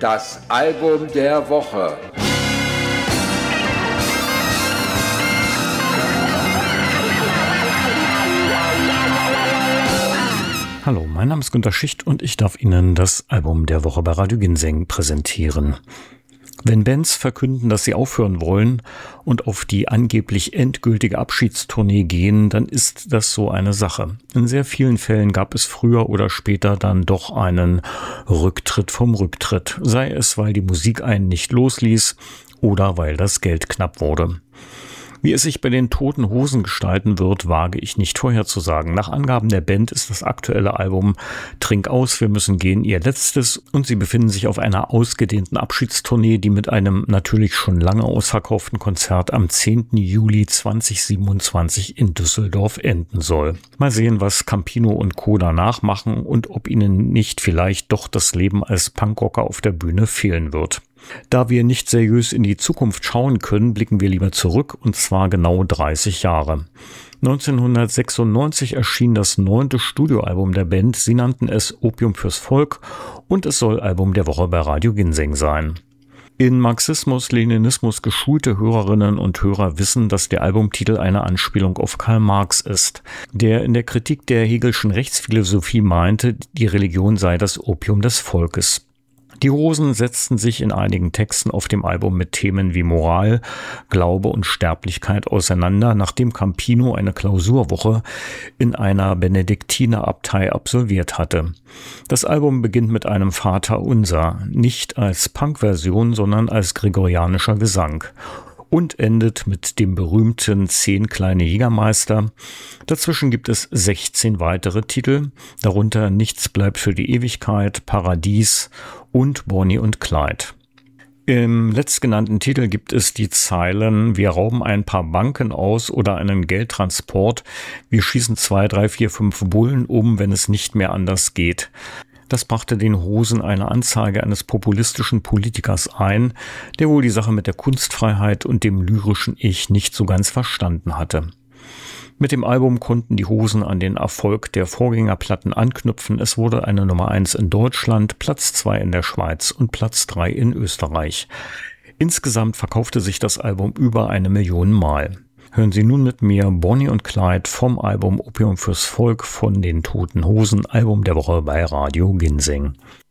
Das Album der Woche. Hallo, mein Name ist Günter Schicht und ich darf Ihnen das Album der Woche bei Radio Ginseng präsentieren. Wenn Bands verkünden, dass sie aufhören wollen und auf die angeblich endgültige Abschiedstournee gehen, dann ist das so eine Sache. In sehr vielen Fällen gab es früher oder später dann doch einen Rücktritt vom Rücktritt, sei es, weil die Musik einen nicht losließ oder weil das Geld knapp wurde. Wie es sich bei den Toten Hosen gestalten wird, wage ich nicht vorherzusagen. Nach Angaben der Band ist das aktuelle Album Trink aus, wir müssen gehen ihr letztes und sie befinden sich auf einer ausgedehnten Abschiedstournee, die mit einem natürlich schon lange ausverkauften Konzert am 10. Juli 2027 in Düsseldorf enden soll. Mal sehen, was Campino und Co. danach machen und ob ihnen nicht vielleicht doch das Leben als Punkrocker auf der Bühne fehlen wird. Da wir nicht seriös in die Zukunft schauen können, blicken wir lieber zurück, und zwar genau 30 Jahre. 1996 erschien das 9. Studioalbum der Band, sie nannten es Opium fürs Volk und es soll Album der Woche bei Radio Ginseng sein. In Marxismus-Leninismus geschulte Hörerinnen und Hörer wissen, dass der Albumtitel eine Anspielung auf Karl Marx ist, der in der Kritik der Hegelschen Rechtsphilosophie meinte, die Religion sei das Opium des Volkes. Die Hosen setzten sich in einigen Texten auf dem Album mit Themen wie Moral, Glaube und Sterblichkeit auseinander, nachdem Campino eine Klausurwoche in einer Benediktinerabtei absolviert hatte. Das Album beginnt mit einem Vaterunser, nicht als Punk-Version, sondern als gregorianischer Gesang. Und endet mit dem berühmten 10 kleine Jägermeister. Dazwischen gibt es 16 weitere Titel, darunter Nichts bleibt für die Ewigkeit, Paradies und Bonnie und Clyde. Im letztgenannten Titel gibt es die Zeilen: Wir rauben ein paar Banken aus oder einen Geldtransport, wir schießen 2, 3, 4, 5 Bullen um, wenn es nicht mehr anders geht. Das brachte den Hosen eine Anzeige eines populistischen Politikers ein, der wohl die Sache mit der Kunstfreiheit und dem lyrischen Ich nicht so ganz verstanden hatte. Mit dem Album konnten die Hosen an den Erfolg der Vorgängerplatten anknüpfen. Es wurde eine Nummer 1 in Deutschland, Platz 2 in der Schweiz und Platz 3 in Österreich. Insgesamt verkaufte sich das Album über 1 Million Mal. Hören Sie nun mit mir Bonnie und Clyde vom Album Opium fürs Volk von den Toten Hosen, Album der Woche bei Radio Ginseng.